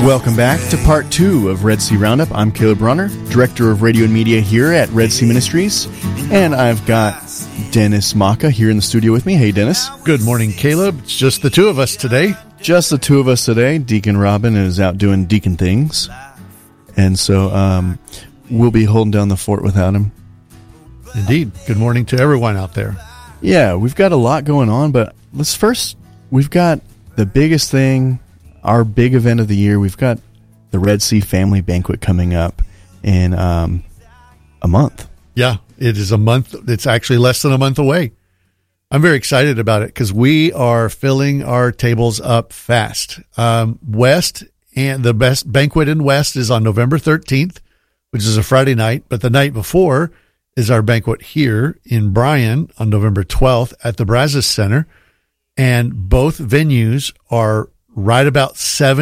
Welcome back to part 2 of Red Sea Roundup. I'm Caleb Bronner, Director of Radio and Media here at Red Sea Ministries, and I've got Dennis Maka here in the studio with me. Hey, Dennis. Good morning, Caleb. It's just the two of us today. Just the two of us today. Deacon Robin is out doing deacon things, and so we'll be holding down the fort without him. Indeed. Good morning to everyone out there. Yeah, we've got a lot going on, but we've got the biggest thing, our big event of the year. We've got the Red Sea Family Banquet coming up in a month. Yeah, it is a month. It's actually less than a month away. I'm very excited about it because we are filling our tables up fast. West, and the best banquet in West is on November 13th, which is a Friday night, but the night before is our banquet here in Bryan on November 12th at the Brazos Center. And both venues are right about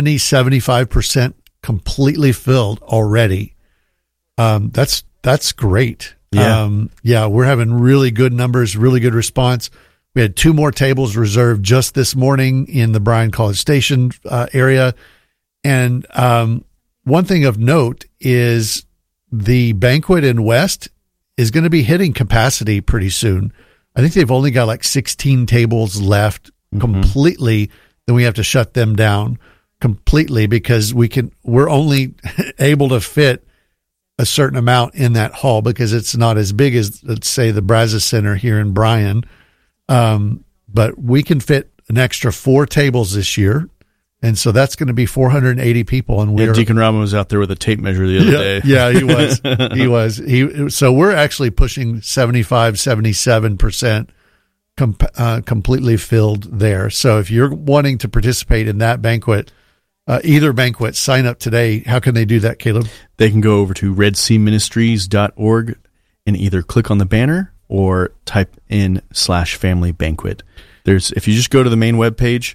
75% completely filled already. That's great. Yeah. We're having really good numbers, really good response. We had 2 more tables reserved just this morning in the Bryan College Station area. And one thing of note is the banquet in West is going to be hitting capacity pretty soon. I think they've only got like 16 tables left completely. Then we have to shut them down completely because we're only able to fit a certain amount in that hall because it's not as big as, let's say, the Brazos Center here in Bryan. But we can fit an extra 4 tables this year. And so that's going to be 480 people. And Deacon Robin was out there with a tape measure the other day. Yeah, he was. So we're actually pushing 77% completely filled there. So if you're wanting to participate in that banquet, either banquet, sign up today. How can they do that, Caleb? They can go over to redseaministries.org and either click on the banner or type in /family banquet. If you just go to the main webpage,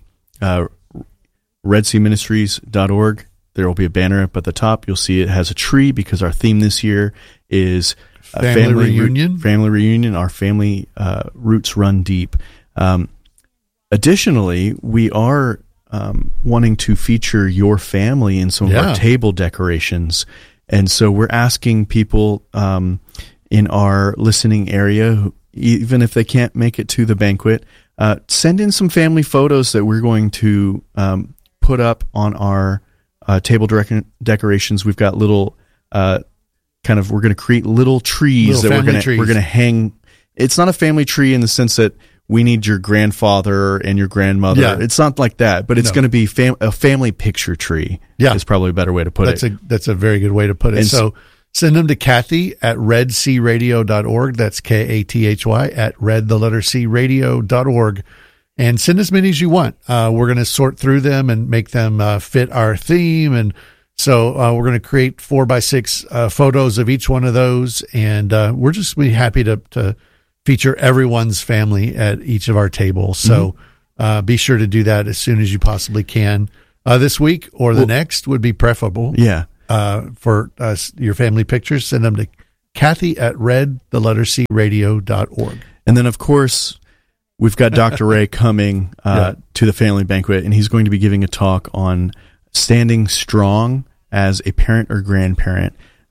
redseaministries.org, there will be a banner up at the top. You'll see it has a tree because our theme this year is family reunion. Family reunion. Our family roots run deep. Additionally, we are wanting to feature your family in some of our table decorations. And so we're asking people in our listening area, even if they can't make it to the banquet, send in some family photos that we're going to put up on our table decorations. We've got little we're going to create little trees that we're going to hang. It's not a family tree in the sense that we need your grandfather and your grandmother. Yeah. It's not like that, but it's going to be a family picture tree. Yeah, is probably a better way to put it. That's a very good way to put it. And so send them to Kathy at redsearadio.org. That's KATHY at redcradio.org. And send as many as you want. We're going to sort through them and make them fit our theme. And so we're going to create 4x6 photos of each one of those. And we're just really happy to feature everyone's family at each of our tables. So be sure to do that as soon as you possibly can. This week or the next would be preferable. Yeah. For your family pictures, send them to Kathy at redcradio.org. And then, of course, we've got Dr. Ray coming to the family banquet, and he's going to be giving a talk on standing strong as a parent or grandparent.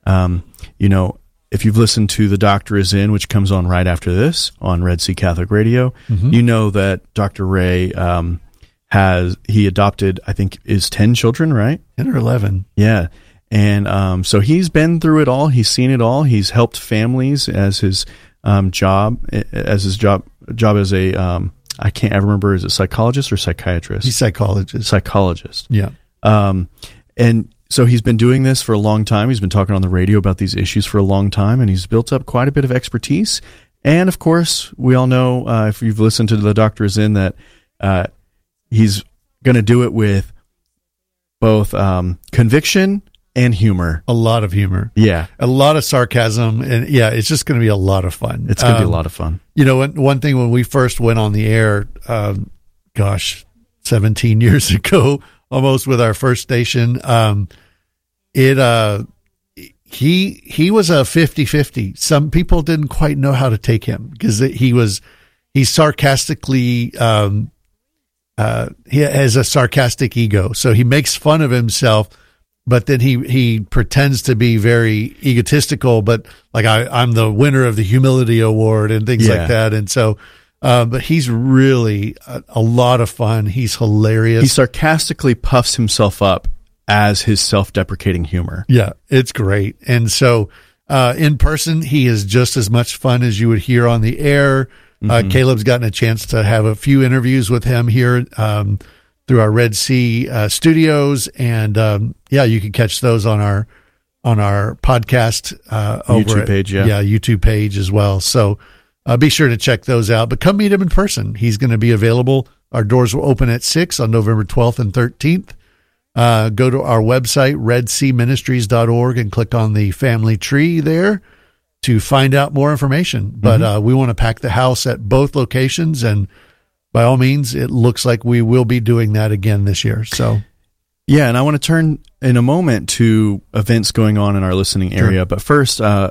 If you've listened to The Doctor Is In, which comes on right after this on Red Sea Catholic Radio, you know that Dr. Ray he adopted, I think, is 10 children, right? 10 or 11. Yeah. And so he's been through it all. He's seen it all. He's helped families as his job as a I can't ever remember, is it psychologist or psychiatrist? He's psychologist. Psychologist. Yeah. And so he's been doing this for a long time. He's been talking on the radio about these issues for a long time, and he's built up quite a bit of expertise. And of course, we all know, if you've listened to The Doctor Is In, that he's going to do it with both conviction and humor. A lot of humor. Yeah. A lot of sarcasm. And it's just going to be a lot of fun. It's going to be a lot of fun. One thing when we first went on the air, 17 years ago, almost, with our first station, he was a 50-50. Some people didn't quite know how to take him because he's sarcastically, he has a sarcastic ego. So he makes fun of himself, but then he pretends to be very egotistical, but like I'm the winner of the humility award and things like that. And so, but he's really a lot of fun. He's hilarious. He sarcastically puffs himself up as his self-deprecating humor. Yeah, it's great. And so, in person, he is just as much fun as you would hear on the air. Caleb's gotten a chance to have a few interviews with him here, through our Red Sea studios, and you can catch those on our podcast YouTube page, YouTube page as well. So be sure to check those out. But come meet him in person. He's going to be available. Our doors will open at 6 on November 12th and 13th. Go to our website, redseaministries.org, and click on the family tree there to find out more information. But we want to pack the house at both locations, and by all means, it looks like we will be doing that again this year. So, yeah, and I want to turn in a moment to events going on in our listening area. Sure. But first, the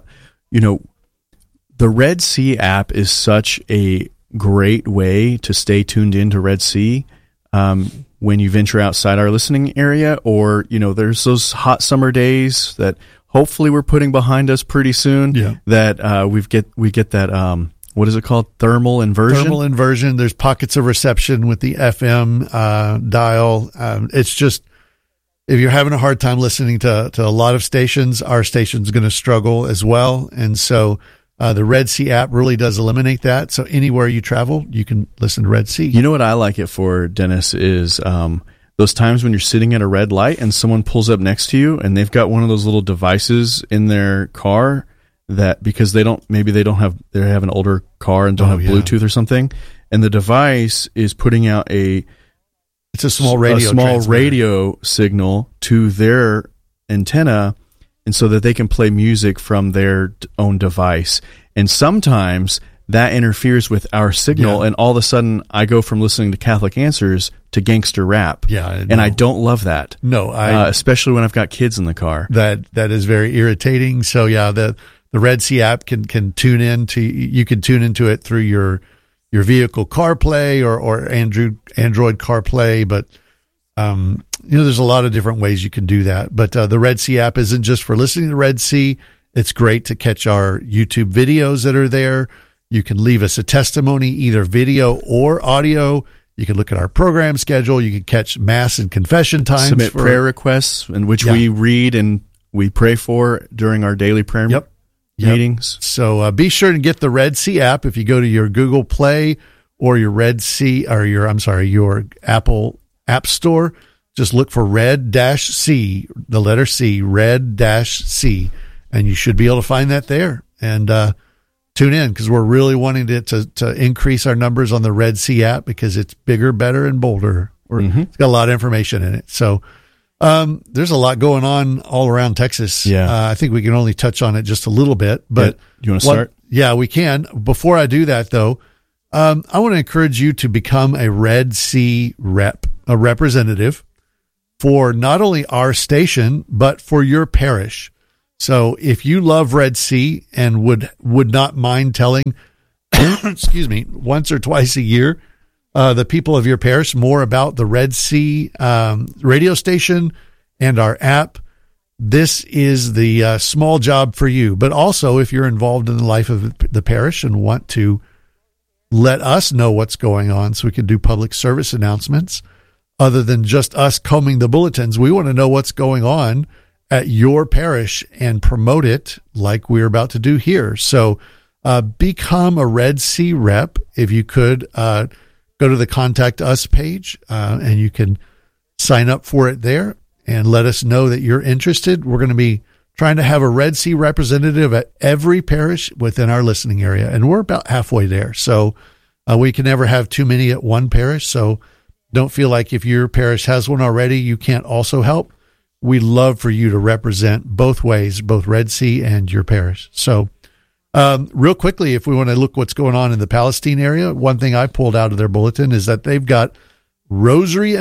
Red Sea app is such a great way to stay tuned into Red Sea when you venture outside our listening area, or, there's those hot summer days that hopefully we're putting behind us pretty soon. Yeah. That we get that. What is it called? Thermal inversion? Thermal inversion. There's pockets of reception with the FM dial. It's just, if you're having a hard time listening to a lot of stations, our station's going to struggle as well. And so the Red Sea app really does eliminate that. So anywhere you travel, you can listen to Red Sea. You know what I like it for, Dennis, is those times when you're sitting at a red light and someone pulls up next to you and they've got one of those little devices in their car that, because they have an older car and don't have Bluetooth or something, and the device is putting out it's a small radio signal to their antenna, and so that they can play music from their own device. And sometimes that interferes with our signal, and all of a sudden I go from listening to Catholic Answers to gangster rap. Yeah, and I don't love that. No, especially when I've got kids in the car. That is very irritating. So yeah, the Red Sea app can tune into it through your vehicle CarPlay or Android CarPlay, but there's a lot of different ways you can do that. But the Red Sea app isn't just for listening to Red Sea. It's great to catch our YouTube videos that are there. You can leave us a testimony, either video or audio. You can look at our program schedule. You can catch Mass and confession times. Submit prayer requests, in which we read and we pray for during our daily prayer meetings. So be sure to get the Red Sea app. If you go to your Google Play or your your Apple App Store, just look for Red-C, the letter C, Red-C, and you should be able to find that there. And tune in, because we're really wanting to increase our numbers on the Red Sea app, because it's bigger, better, and bolder. It's got a lot of information in it. So there's a lot going on all around Texas. Yeah. I think we can only touch on it just a little bit. But you want to start? Yeah, we can. Before I do that, though, I want to encourage you to become a Red Sea a representative for not only our station, but for your parish. So if you love Red Sea and would not mind telling, once or twice a year, the people of your parish more about the Red Sea radio station and our app, this is the small job for you. But also, if you're involved in the life of the parish and want to let us know what's going on so we can do public service announcements, other than just us combing the bulletins, we want to know what's going on at your parish and promote it like we're about to do here. So become a Red Sea rep. If you could go to the Contact Us page and you can sign up for it there and let us know that you're interested. We're going to be trying to have a Red Sea representative at every parish within our listening area, and we're about halfway there. So we can never have too many at one parish. So don't feel like if your parish has one already, you can't also help. We'd love for you to represent both ways, both Red Sea and your parish. So real quickly, if we want to look what's going on in the Palestine area, one thing I pulled out of their bulletin is that they've got the Rosary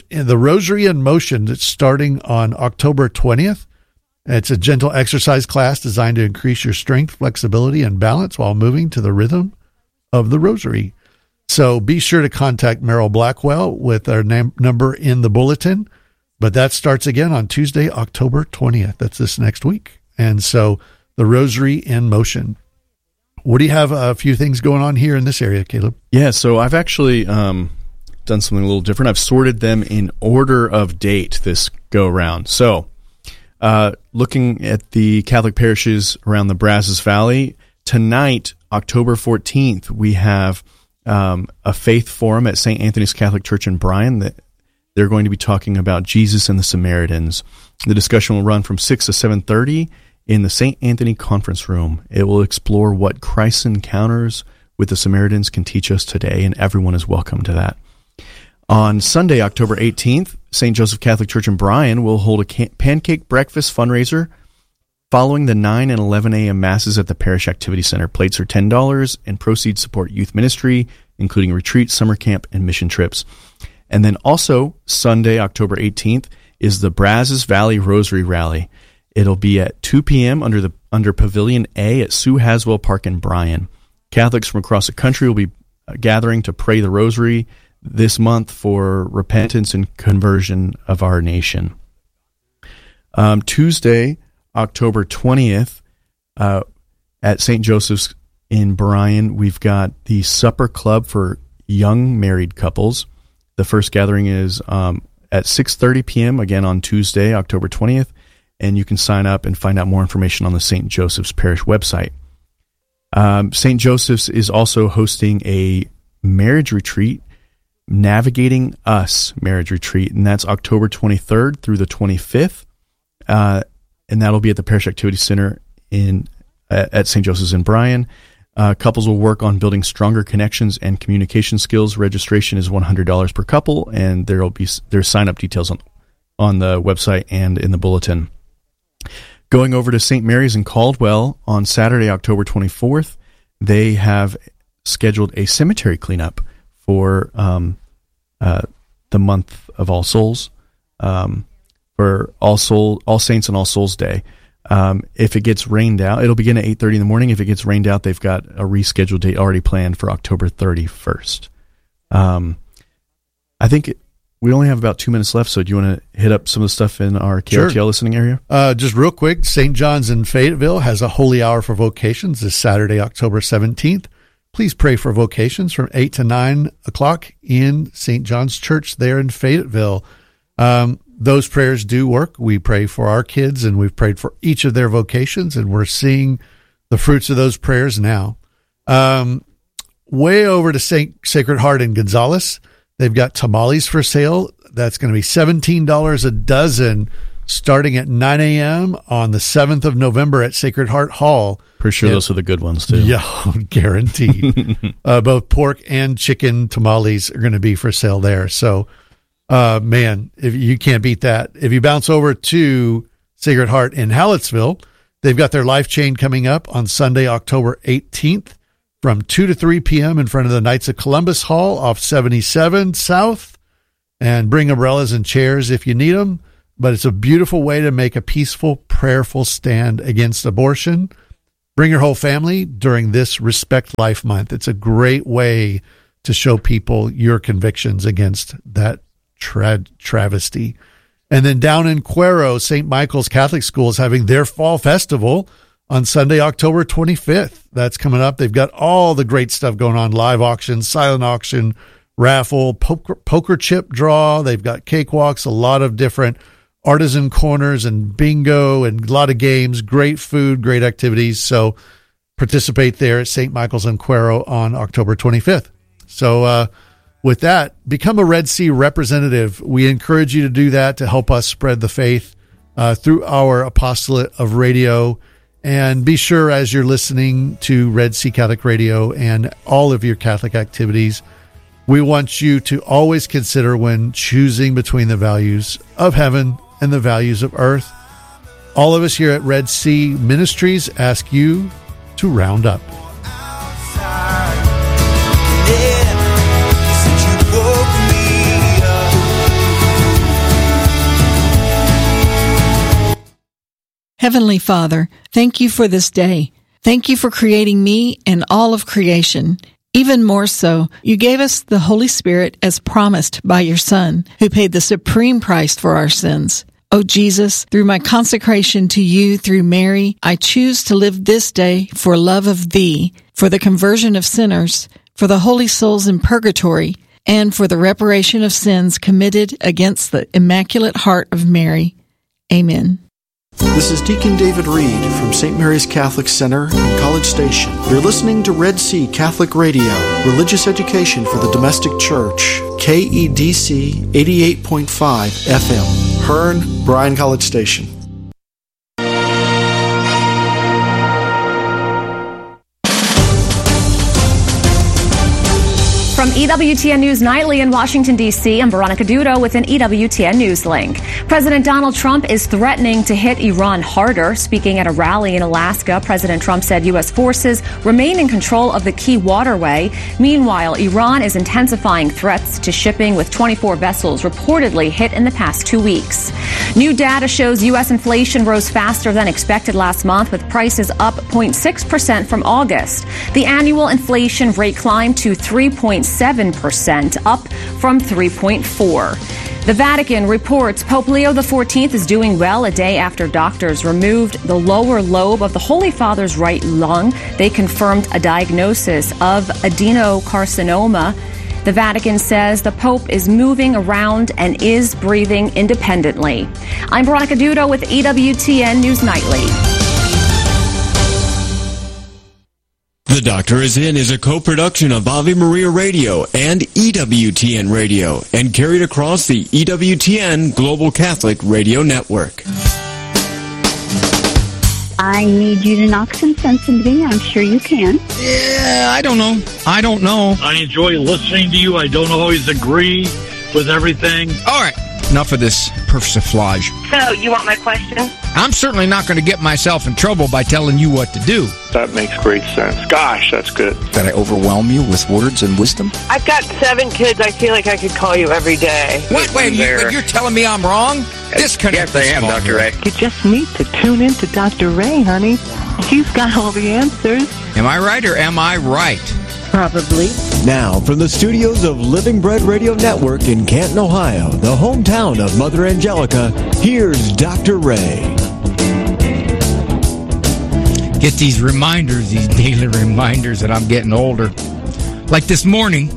in Motion that's starting on October 20th. It's a gentle exercise class designed to increase your strength, flexibility, and balance while moving to the rhythm of the Rosary. So be sure to contact Merrill Blackwell with our number in the bulletin. But that starts again on Tuesday, October 20th. That's this next week. And so the Rosary in Motion. What do you have a few things going on here in this area, Caleb? Yeah, so I've actually done something a little different. I've sorted them in order of date this go-round. So looking at the Catholic parishes around the Brazos Valley, tonight, October 14th, we have a faith forum at St. Anthony's Catholic Church in Bryan that they're going to be talking about Jesus and the Samaritans. The discussion will run from 6 to 7:30 in the St. Anthony Conference Room. It will explore what Christ's encounters with the Samaritans can teach us today, and everyone is welcome to that. On Sunday, October 18th, St. Joseph Catholic Church in Bryan will hold a pancake breakfast fundraiser following the 9 and 11 a.m. Masses at the Parish Activity Center. Plates are $10, and proceeds support youth ministry, including retreats, summer camp, and mission trips. And then also, Sunday, October 18th, is the Brazos Valley Rosary Rally. It'll be at 2 p.m. under Pavilion A at Sue Haswell Park in Bryan. Catholics from across the country will be gathering to pray the Rosary this month for repentance and conversion of our nation. Tuesday, October 20th, at St. Joseph's in Bryan, we've got the Supper Club for young married couples. The first gathering is at 6:30 p.m., again on Tuesday, October 20th, and you can sign up and find out more information on the St. Joseph's Parish website. St. Joseph's is also hosting a marriage retreat, Navigating Us Marriage Retreat, and that's October 23rd through the 25th, and that'll be at the Parish Activity Center at St. Joseph's in Bryan. Couples will work on building stronger connections and communication skills. Registration is $100 per couple, and there's sign-up details on the website and in the bulletin. Going over to St. Mary's in Caldwell on Saturday, October 24th, they have scheduled a cemetery cleanup for the month of All Souls, for All Saints and All Souls Day. If it gets rained out, it'll begin at 8:30 in the morning. If it gets rained out, they've got a rescheduled date already planned for October 31st. I think we only have about 2 minutes left, so do you want to hit up some of the stuff in our KRTL listening area? Just real quick, St. John's in Fayetteville has a holy hour for vocations this Saturday, October 17th. Please pray for vocations from 8 to 9 o'clock in St. John's Church there in Fayetteville. Those prayers do work. We pray for our kids, and we've prayed for each of their vocations, and we're seeing the fruits of those prayers now. Way over to Sacred Heart in Gonzales, they've got tamales for sale. That's going to be $17 a dozen, starting at 9 a.m. on the 7th of November at Sacred Heart Hall. Pretty sure those are the good ones, too. Yeah, guaranteed. Both pork and chicken tamales are going to be for sale there. So, man, if you can't beat that. If you bounce over to Sacred Heart in Hallettsville, they've got their Life Chain coming up on Sunday, October 18th from 2 to 3 p.m. in front of the Knights of Columbus Hall off 77 South. And bring umbrellas and chairs if you need them. But it's a beautiful way to make a peaceful, prayerful stand against abortion. Bring your whole family during this Respect Life Month. It's a great way to show people your convictions against that travesty. And then down in Cuero, St. Michael's Catholic School is having their fall festival on Sunday, October 25th. That's coming up. They've got all the great stuff going on: live auction, silent auction, raffle, poker chip draw. They've got cakewalks, a lot of different artisan corners and bingo and a lot of games, great food, great activities. So participate there at St. Michael's in Cuero on October 25th. So with that, become a Red Sea representative. We encourage you to do that to help us spread the faith through our apostolate of radio. And be sure, as you're listening to Red Sea Catholic Radio and all of your Catholic activities, we want you to always consider, when choosing between the values of heaven and the values of earth, all of us here at Red Sea Ministries ask you to round up. Heavenly Father, thank you for this day. Thank you for creating me and all of creation. Even more so, you gave us the Holy Spirit as promised by your Son, who paid the supreme price for our sins. O Jesus, through my consecration to you through Mary, I choose to live this day for love of thee, for the conversion of sinners, for the holy souls in purgatory, and for the reparation of sins committed against the Immaculate Heart of Mary. Amen. This is Deacon David Reed from St. Mary's Catholic Center in College Station. You're listening to Red Sea Catholic Radio, religious education for the domestic church. KEDC 88.5 FM, Hearn, Bryan College Station. From EWTN News Nightly in Washington, D.C., I'm Veronica Dudo with an EWTN News link. President Donald Trump is threatening to hit Iran harder. Speaking at a rally in Alaska, President Trump said U.S. forces remain in control of the key waterway. Meanwhile, Iran is intensifying threats to shipping, with 24 vessels reportedly hit in the past 2 weeks. New data shows U.S. inflation rose faster than expected last month, with prices up 0.6% from August. The annual inflation rate climbed to 3.7%, up from 3.4%. The Vatican reports Pope Leo XIV is doing well a day after doctors removed the lower lobe of the Holy Father's right lung. They confirmed a diagnosis of adenocarcinoma. The Vatican says the Pope is moving around and is breathing independently. I'm Veronica Dudo with EWTN News Nightly. The Doctor is In is a co-production of Ave Maria Radio and EWTN Radio and carried across the EWTN Global Catholic Radio Network. I need you to knock some sense into me. I'm sure you can. Yeah, I don't know. I enjoy listening to you. I don't always agree with everything. All right, enough of this persiflage. So, you want my question? I'm certainly not going to get myself in trouble by telling you what to do. That makes great sense. Gosh, that's good. Did I overwhelm you with words and wisdom? I've got 7 kids. I feel like I could call you every day. What? Wait, you're telling me I'm wrong? Disconnect. Yes, I am, Dr. Ray. You just need to tune in to Dr. Ray, honey. He's got all the answers. Am I right or am I right? Probably. Now, from the studios of Living Bread Radio Network in Canton, Ohio, the hometown of Mother Angelica, here's Dr. Ray. Get these reminders, these daily reminders that I'm getting older. Like this morning,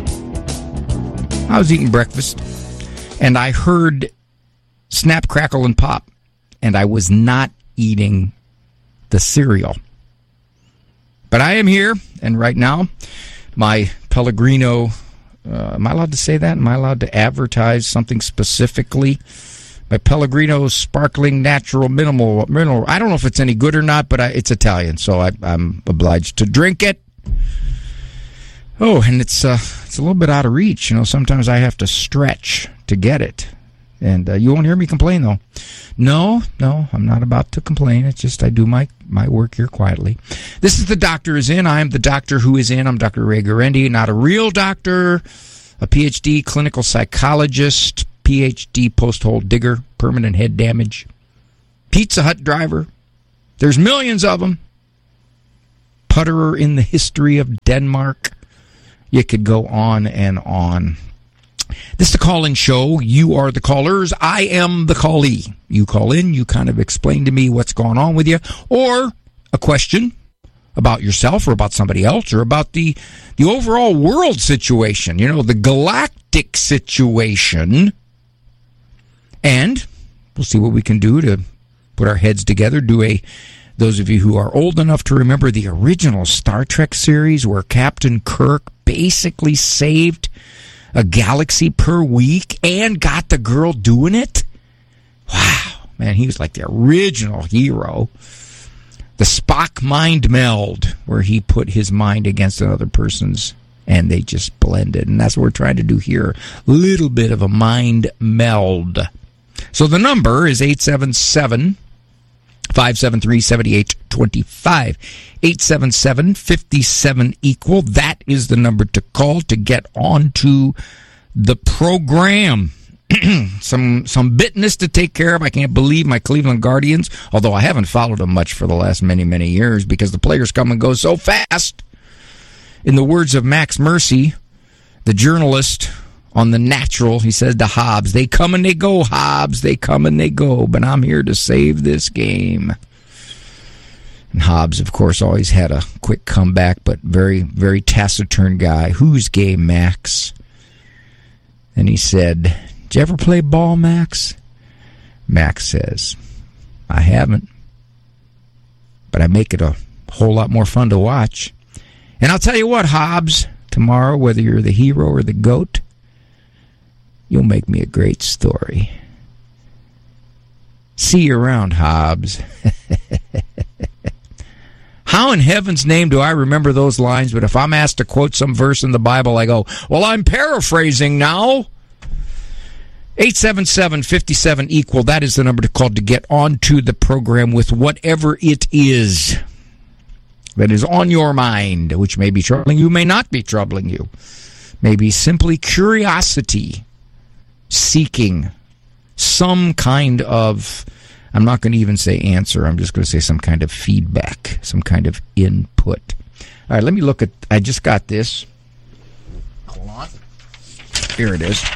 I was eating breakfast, and I heard snap, crackle, and pop, and I was not eating the cereal. But I am here, and right now, my Pellegrino, am I allowed to say that? Am I allowed to advertise something specifically? My Pellegrino Sparkling Natural Mineral. I don't know if it's any good or not, but it's Italian, so I'm obliged to drink it. Oh, and it's a little bit out of reach. You know, sometimes I have to stretch to get it. And you won't hear me complain, though. No, I'm not about to complain. It's just I do my work here quietly. This is The Doctor Is In. I am the doctor who is in. I'm Dr. Ray Guarendi, not a real doctor, a PhD clinical psychologist, PhD post-hole digger, permanent head damage, Pizza Hut driver. There's millions of them. Putterer in the history of Denmark. You could go on and on. This is the call-in show. You are the callers. I am the callee. You call in. You kind of explain to me what's going on with you, or a question about yourself or about somebody else or about the overall world situation, you know, the galactic situation. And we'll see what we can do to put our heads together, those of you who are old enough to remember the original Star Trek series where Captain Kirk basically saved a galaxy per week and got the girl doing it. Wow, man, he was like the original hero. The Spock mind meld, where he put his mind against another person's and they just blended. And that's what we're trying to do here. A little bit of a mind meld. So the number is 877-573-7825. 877-57-EQUAL. That is the number to call to get onto the program. Some business to take care of. I can't believe my Cleveland Guardians, although I haven't followed them much for the last many, many years because the players come and go so fast. In the words of Max Mercy, the journalist on The Natural, he said to Hobbs, "They come and they go, Hobbs. They come and they go, but I'm here to save this game." And Hobbs, of course, always had a quick comeback, but very, very taciturn guy. "Whose game, Max?" And he said, "Did you ever play ball, Max?" Max says, "I haven't, but I make it a whole lot more fun to watch. And I'll tell you what, Hobbs, tomorrow, whether you're the hero or the goat, you'll make me a great story. See you around, Hobbs." How in heaven's name do I remember those lines? But if I'm asked to quote some verse in the Bible, I go, well, I'm paraphrasing now. 877-57-EQUAL. That is the number to call to get onto the program with whatever it is that is on your mind, which may be troubling you, may not be troubling you. Maybe simply curiosity, seeking some kind of, I'm not going to even say answer, I'm just going to say some kind of feedback, some kind of input. All right, let me look at, I just got this. Hold on. Here it is.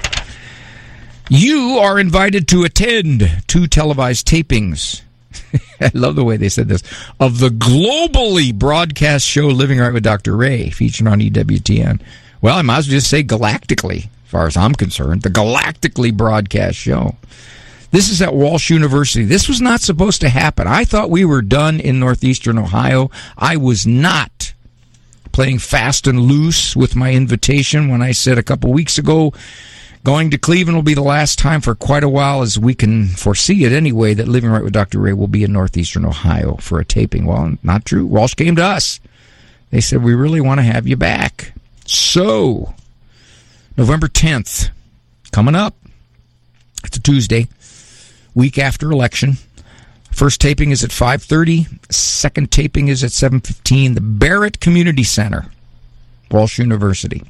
You are invited to attend 2 televised tapings. I love the way they said this. Of the globally broadcast show Living Right with Dr. Ray, featured on EWTN. Well, I might as well just say galactically, as far as I'm concerned. The galactically broadcast show. This is at Walsh University. This was not supposed to happen. I thought we were done in northeastern Ohio. I was not playing fast and loose with my invitation when I said a couple weeks ago, going to Cleveland will be the last time for quite a while, as we can foresee it anyway, that Living Right with Dr. Ray will be in northeastern Ohio for a taping. Well, not true. Walsh came to us. They said, we really want to have you back. So, November 10th, coming up. It's a Tuesday, week after election. First taping is at 5:30. Second taping is at 7:15. The Barrett Community Center, Walsh University.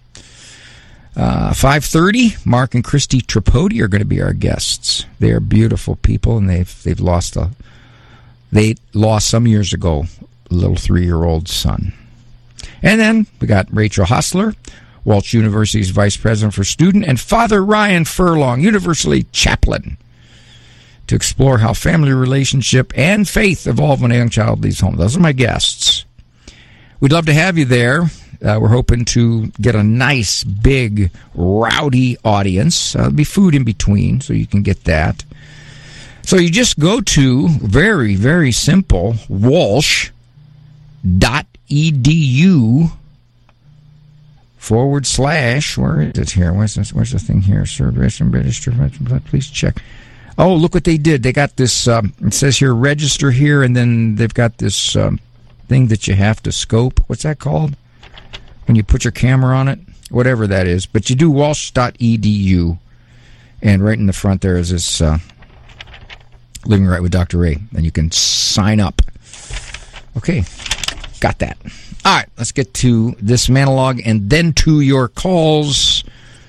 5:30, Mark and Christy Tripodi are going to be our guests. They are beautiful people, and they've lost some years ago a little 3-year-old son. And then we got Rachel Hostler, Walsh University's Vice President for Student, and Father Ryan Furlong, University Chaplain, to explore how family relationship and faith evolve when a young child leaves home. Those are my guests. We'd love to have you there. We're hoping to get a nice, big, rowdy audience. There'll be food in between, so you can get that. So you just go to, very, very simple, walsh.edu / where is it here? Where's the thing here? Service and register. Please check. Oh, look what they did. They got this, it says here, register here, and then they've got this thing that you have to scope. What's that called? When you put your camera on it? Whatever that is. But you do walsh.edu, and right in the front there is this Living Right with Dr. Ray, and you can sign up. Okay, got that. All right, let's get to this monologue and then to your calls.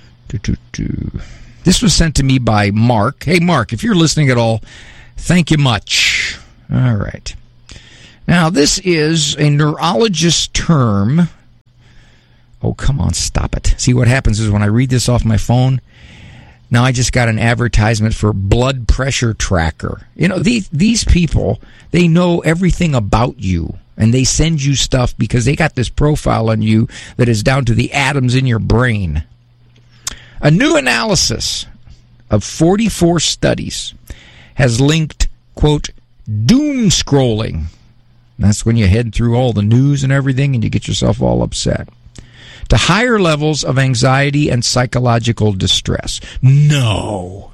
This was sent to me by Mark. Hey, Mark, if you're listening at all, thank you much. All right. Now, this is a neurologist term. Oh, come on, stop it. See, what happens is when I read this off my phone, now I just got an advertisement for blood pressure tracker. You know, these people, they know everything about you, and they send you stuff because they got this profile on you that is down to the atoms in your brain. A new analysis of 44 studies has linked, quote, doom scrolling. That's when you head through all the news and everything and you get yourself all upset, to higher levels of anxiety and psychological distress. No.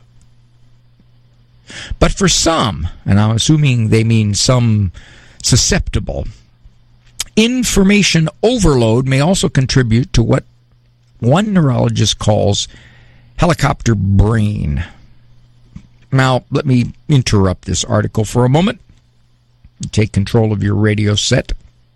But for some, and I'm assuming they mean some susceptible, information overload may also contribute to what one neurologist calls helicopter brain. Now, let me interrupt this article for a moment. Take control of your radio set.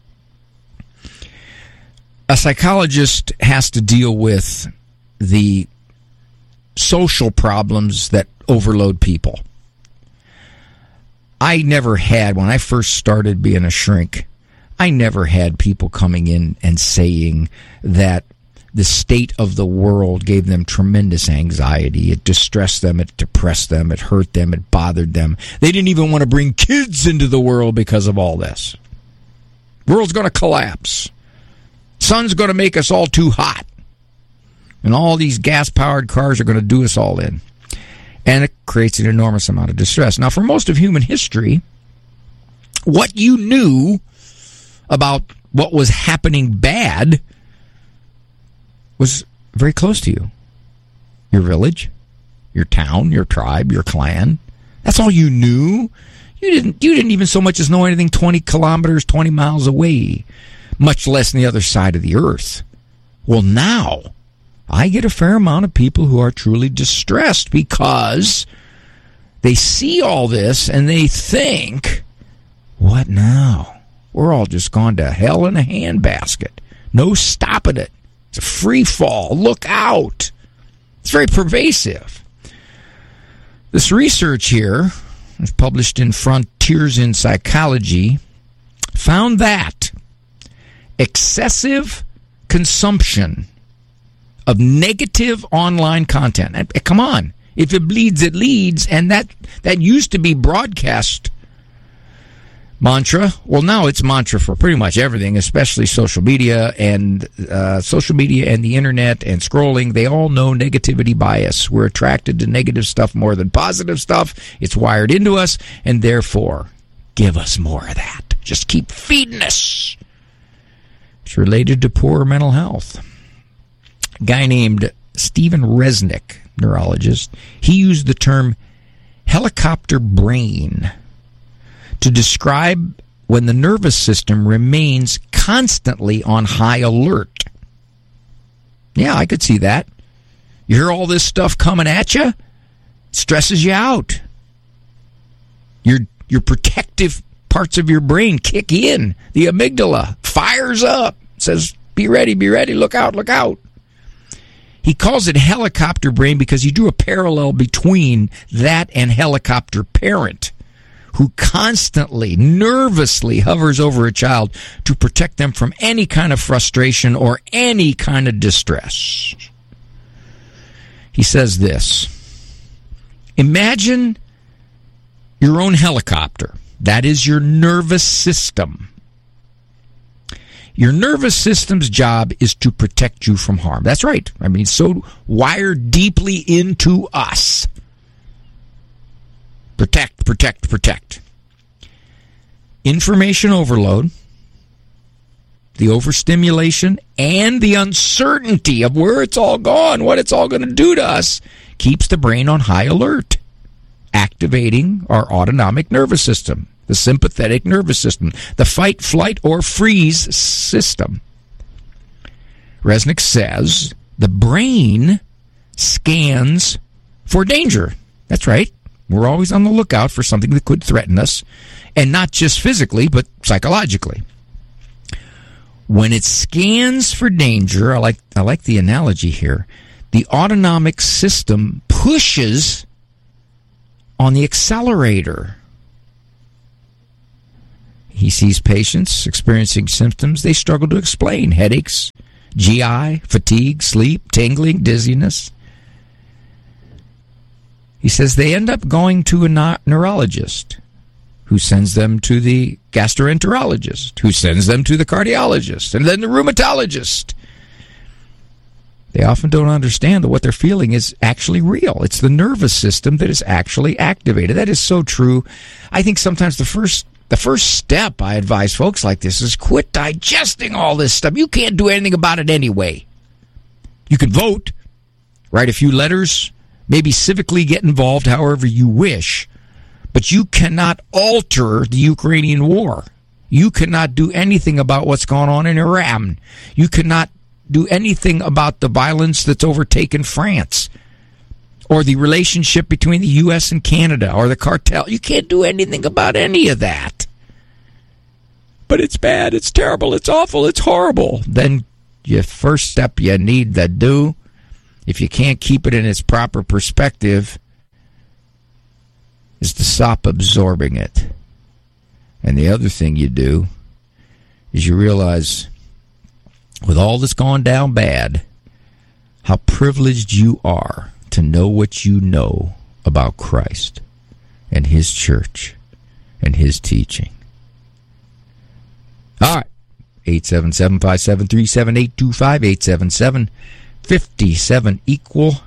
A psychologist has to deal with the social problems that overload people. I never had, when I first started being a shrink, I never had people coming in and saying that the state of the world gave them tremendous anxiety. It distressed them, it depressed them, it hurt them, it bothered them. They didn't even want to bring kids into the world because of all this. World's going to collapse. Sun's going to make us all too hot. And all these gas-powered cars are going to do us all in. And it creates an enormous amount of distress. Now, for most of human history, what you knew about what was happening bad was very close to you. Your village, your town, your tribe, your clan. That's all you knew. You didn't even so much as know anything 20 kilometers, 20 miles away, much less on the other side of the earth. Well, now I get a fair amount of people who are truly distressed because they see all this and they think, what now? We're all just gone to hell in a handbasket. No stopping it. It's a free fall. Look out. It's very pervasive. This research here, was published in Frontiers in Psychology, found that excessive consumption of negative online content. And, come on. If it bleeds, it leads. And that used to be broadcast mantra. Well, now it's mantra for pretty much everything, especially social media and the internet and scrolling. They all know negativity bias. We're attracted to negative stuff more than positive stuff. It's wired into us, and therefore, give us more of that. Just keep feeding us. It's related to poor mental health. A guy named Stephen Resnick, neurologist, he used the term helicopter brain to describe when the nervous system remains constantly on high alert. Yeah, I could see that. You hear all this stuff coming at you, it stresses you out. Your protective parts of your brain kick in. The amygdala fires up, says, be ready, look out, look out. He calls it helicopter brain because he drew a parallel between that and helicopter parent, who constantly, nervously hovers over a child to protect them from any kind of frustration or any kind of distress. He says this: imagine your own helicopter. That is your nervous system. Your nervous system's job is to protect you from harm. That's right. I mean, it's so wired deeply into us. Protect, protect, protect. Information overload, the overstimulation, and the uncertainty of where it's all gone, what it's all going to do to us, keeps the brain on high alert, activating our autonomic nervous system, the sympathetic nervous system, the fight, flight, or freeze system. Resnick says the brain scans for danger. That's right. We're always on the lookout for something that could threaten us, and not just physically, but psychologically. When it scans for danger, I like the analogy here, the autonomic system pushes on the accelerator. He sees patients experiencing symptoms they struggle to explain: headaches, GI, fatigue, sleep, tingling, dizziness. He says they end up going to a neurologist, who sends them to the gastroenterologist, who sends them to the cardiologist, and then the rheumatologist. They often don't understand that what they're feeling is actually real. It's the nervous system that is actually activated. That is so true. I think sometimes the first step I advise folks like this is quit digesting all this stuff. You can't do anything about it anyway. You can vote, write a few letters, maybe civically get involved however you wish, but you cannot alter the Ukrainian war. You cannot do anything about what's going on in Iran. You cannot do anything about the violence that's overtaken France, or the relationship between the U.S. and Canada, or the cartel. You can't do anything about any of that. But it's bad, it's terrible, it's awful, it's horrible. Then your first step you need to do, if you can't keep it in its proper perspective, is to stop absorbing it. And the other thing you do is you realize, with all that's gone down bad, how privileged you are to know what you know about Christ and His church and His teaching. All right. 877-573-7825, 877-57-EQUAL.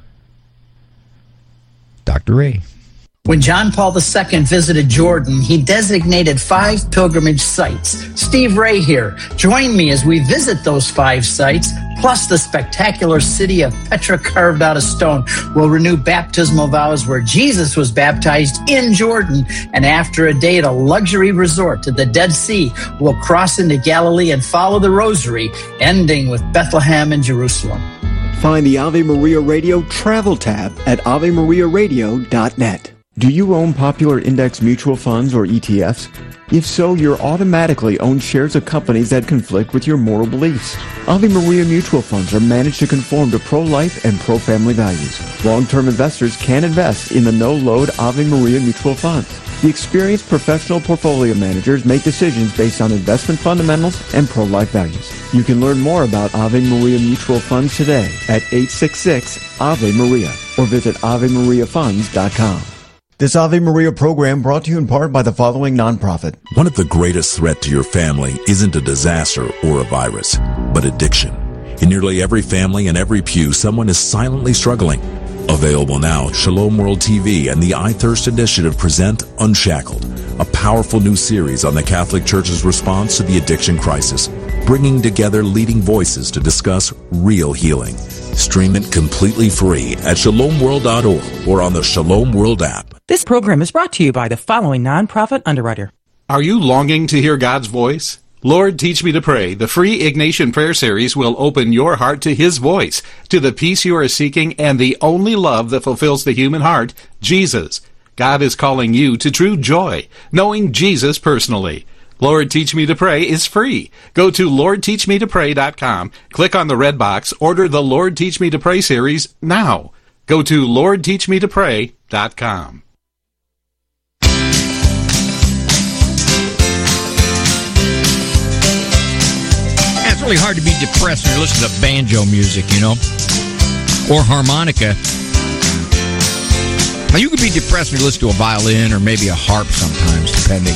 Dr. Ray. When John Paul II visited Jordan, he designated 5 pilgrimage sites. Steve Ray here. Join me as we visit those 5 sites, plus the spectacular city of Petra carved out of stone. We'll renew baptismal vows where Jesus was baptized in Jordan, and after a day at a luxury resort at the Dead Sea, we'll cross into Galilee and follow the Rosary, ending with Bethlehem and Jerusalem. Find the Ave Maria Radio travel tab at AveMariaRadio.net. Do you own popular index mutual funds or ETFs? If so, you're automatically owned shares of companies that conflict with your moral beliefs. Ave Maria mutual funds are managed to conform to pro-life and pro-family values. Long-term investors can invest in the no-load Ave Maria mutual funds. The experienced professional portfolio managers make decisions based on investment fundamentals and pro-life values. You can learn more about Ave Maria mutual funds today at 866-AVE-MARIA or visit AveMariaFunds.com. This Ave Maria program brought to you in part by the following nonprofit. One of the greatest threats to your family isn't a disaster or a virus, but addiction. In nearly every family and every pew, someone is silently struggling. Available now, Shalom World TV and the iThirst Initiative present Unshackled, a powerful new series on the Catholic Church's response to the addiction crisis, bringing together leading voices to discuss real healing. Stream it completely free at shalomworld.org or on the Shalom World app. This program is brought to you by the following nonprofit underwriter. Are you longing to hear God's voice? Lord, Teach Me to Pray, the free Ignatian prayer series will open your heart to His voice, to the peace you are seeking and the only love that fulfills the human heart, Jesus. God is calling you to true joy, knowing Jesus personally. Lord, Teach Me to Pray is free. Go to LordTeachMeToPray.com, click on the red box, order the Lord Teach Me to Pray series now. Go to LordTeachMeToPray.com. It's really hard to be depressed when you listen to banjo music, you know, or harmonica. Now, you could be depressed when you listen to a violin or maybe a harp sometimes, depending.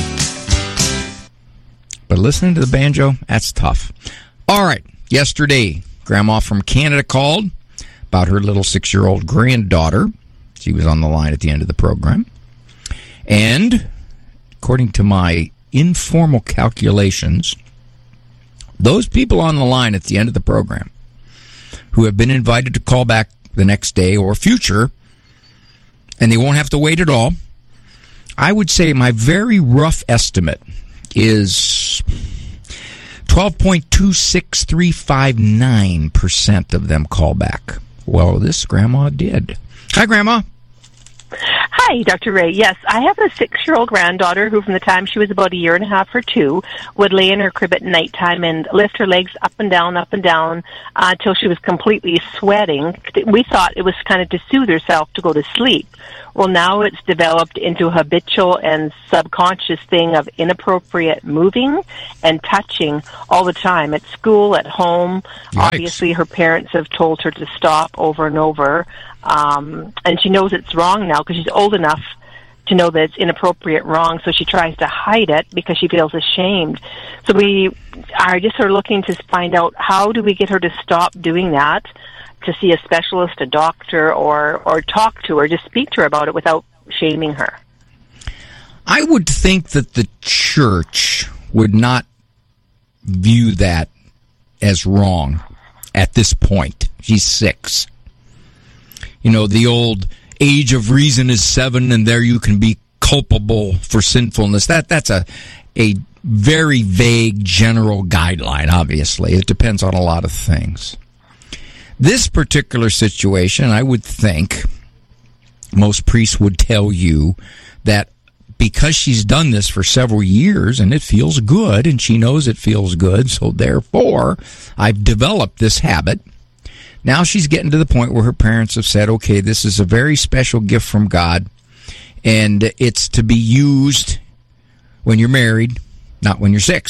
But listening to the banjo, that's tough. All right, yesterday, Grandma from Canada called about her little 6-year-old granddaughter. She was on the line at the end of the program. And according to my informal calculations, those people on the line at the end of the program who have been invited to call back the next day or future, and they won't have to wait at all, I would say my very rough estimate is 12.26359% of them call back. Well, this grandma did. Hi, Grandma. Hi, Dr. Ray. Yes, I have a 6-year-old granddaughter who, from the time she was about 1.5 years or 2, would lay in her crib at nighttime and lift her legs up and down until she was completely sweating. We thought it was kind of to soothe herself to go to sleep. Well, now it's developed into a habitual and subconscious thing of inappropriate moving and touching all the time at school, at home. Yikes. Obviously, her parents have told her to stop over and over. And she knows it's wrong now because she's old enough to know that it's inappropriate wrong, so she tries to hide it because she feels ashamed. So we are just sort of looking to find out, how do we get her to stop doing that, to see a specialist, a doctor, or talk to her, just speak to her about it without shaming her. I would think that the church would not view that as wrong at this point. She's 6. You know, the old age of reason is 7, and there you can be culpable for sinfulness. That's a very vague general guideline, obviously. It depends on a lot of things. This particular situation, I would think most priests would tell you that because she's done this for several years and it feels good, and she knows it feels good, so therefore I've developed this habit. Now she's getting to the point where her parents have said, okay, this is a very special gift from God, and it's to be used when you're married, not when you're 6.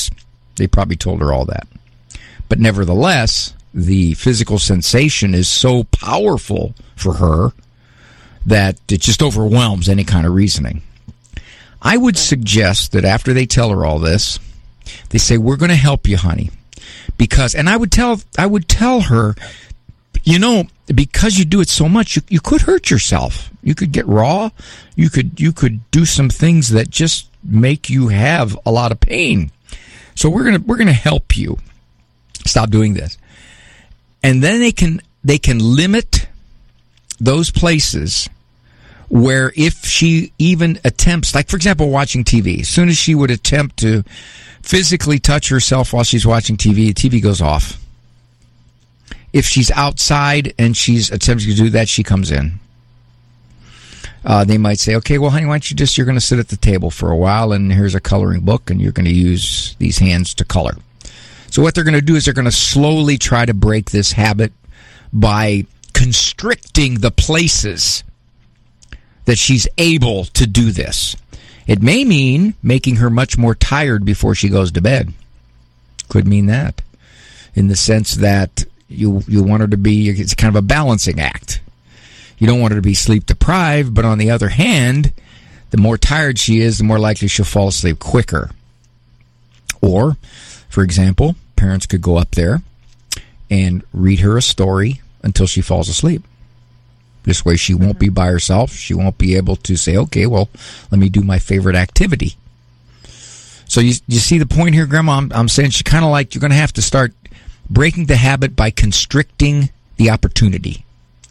They probably told her all that. But nevertheless, the physical sensation is so powerful for her that it just overwhelms any kind of reasoning. I would suggest that after they tell her all this, they say, we're going to help you, honey. Because, and I would tell her, you know, because you do it so much, you could hurt yourself. You could get raw. You could do some things that just make you have a lot of pain. So we're gonna help you stop doing this. And then they can limit those places where if she even attempts, like for example, watching TV, as soon as she would attempt to physically touch herself while she's watching TV, the TV goes off. If she's outside and she's attempting to do that, she comes in. They might say, okay, well, honey, why don't you're going to sit at the table for a while, and here's a coloring book, and you're going to use these hands to color. So what they're going to do is they're going to slowly try to break this habit by constricting the places that she's able to do this. It may mean making her much more tired before she goes to bed. Could mean that, in the sense that you want her to be, it's kind of a balancing act. You don't want her to be sleep deprived, but on the other hand, the more tired she is, the more likely she'll fall asleep quicker. Or, for example, parents could go up there and read her a story until she falls asleep. This way she won't be by herself. She won't be able to say, okay, well, let me do my favorite activity. So you see the point here, Grandma? I'm saying she kind of like, you're going to have to start breaking the habit by constricting the opportunity.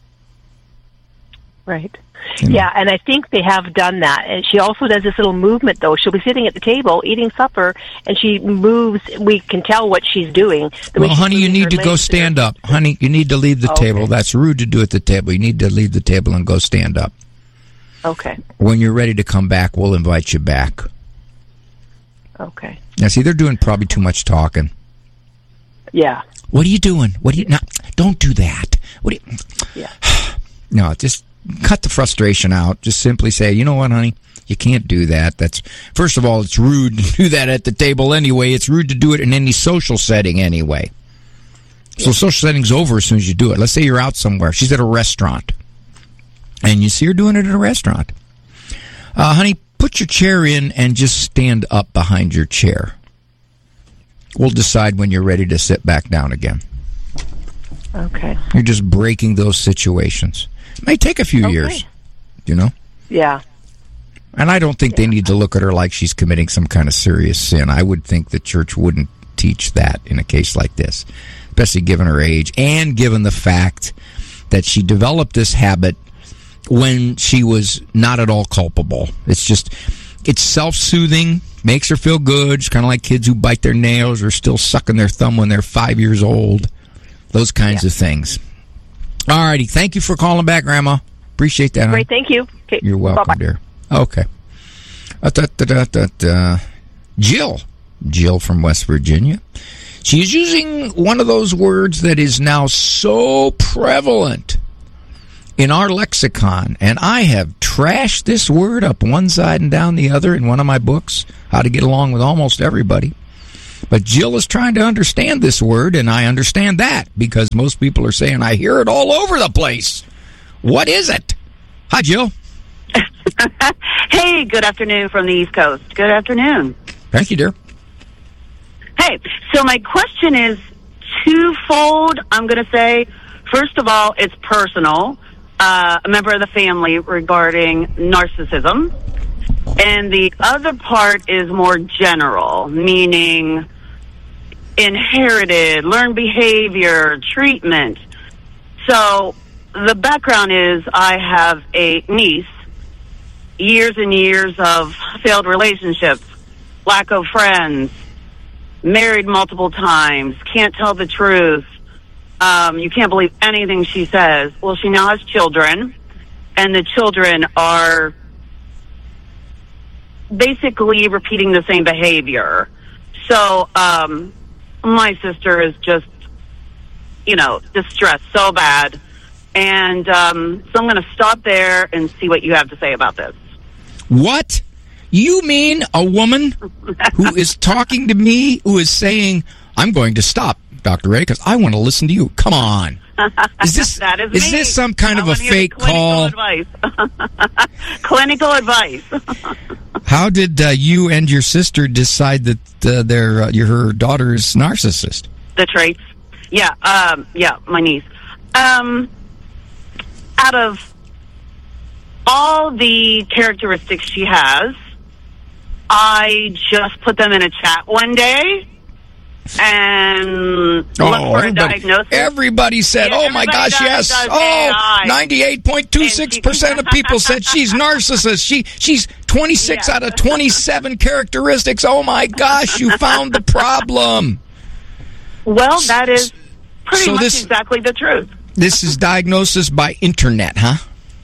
Right. Yeah, and I think they have done that. And she also does this little movement, though. She'll be sitting at the table eating supper, and she moves. We can tell what she's doing. Well, honey, you need to go stand up. Honey, you need to leave the table. That's rude to do at the table. You need to leave the table and go stand up. Okay. When you're ready to come back, we'll invite you back. Okay. Now, see, they're doing probably too much talking. Yeah. What are you doing? Don't do that. Yeah. No, just cut the frustration out. Just simply say, you know what, honey? You can't do that. That's, first of all, it's rude to do that at the table anyway. It's rude to do it in any social setting anyway. So social setting's over as soon as you do it. Let's say you're out somewhere. She's at a restaurant. And you see her doing it at a restaurant. Honey, put your chair in and just stand up behind your chair. We'll decide when you're ready to sit back down again. Okay. You're just breaking those situations. It may take a few years, you know? Yeah. And I don't think they need to look at her like she's committing some kind of serious sin. I would think the church wouldn't teach that in a case like this, especially given her age and given the fact that she developed this habit when she was not at all culpable. It's just, it's self-soothing, makes her feel good. It's kind of like kids who bite their nails or still sucking their thumb when they're 5 years old. Those kinds of things. All righty. Thank you for calling back, Grandma. Appreciate that. Great. Thank you. Okay. You're welcome, Bye-bye. dear. Okay. Jill from West Virginia. She's using one of those words that is now so prevalent in our lexicon, and I have trashed this word up one side and down the other in one of my books, How to Get Along with Almost Everybody. But Jill is trying to understand this word, and I understand that, because most people are saying, I hear it all over the place. What is it? Hi, Jill. Hey, good afternoon from the East Coast. Good afternoon. Thank you, dear. Hey, so my question is twofold, I'm going to say. First of all, it's personal. A member of the family regarding narcissism. And the other part is more general, meaning inherited, learned behavior, treatment. So the background is I have a niece, years and years of failed relationships, lack of friends, married multiple times, can't tell the truth. You can't believe anything she says. Well, she now has children, and the children are basically repeating the same behavior. So my sister is just, distressed so bad. And so I'm going to stop there and see what you have to say about this. What? You mean a woman who is talking to me, who is saying, I'm going to stop, Dr. Ray, because I want to listen to you. Come on. Is this some kind of a fake call? Advice. Clinical advice. How did you and your sister decide that her daughter is narcissist? The traits? Yeah, my niece. Out of all the characteristics she has, I just put them in a chat one day and looked for a diagnosis. Everybody said, oh my gosh, yes. 98.26% of people said she's narcissist. She's 26 out of 27 characteristics. Oh my gosh, you found the problem. Well, that is pretty much exactly the truth. This is diagnosis by internet, huh?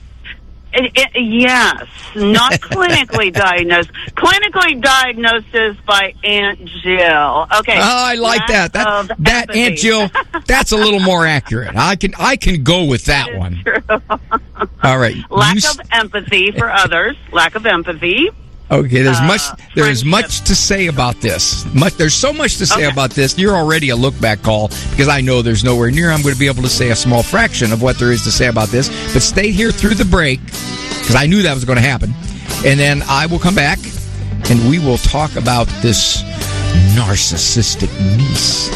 Yes, not clinically diagnosed. Clinically diagnosed by Aunt Jill. Okay. Oh, I like that. That Aunt Jill, that's a little more accurate. I can go with that one. True. All right. Lack of empathy for others. Lack of empathy. Okay, there is much to say about this. There's so much to say about this. You're already a look-back call because I know there's nowhere near I'm going to be able to say a small fraction of what there is to say about this. But stay here through the break because I knew that was going to happen. And then I will come back and we will talk about this narcissistic niece.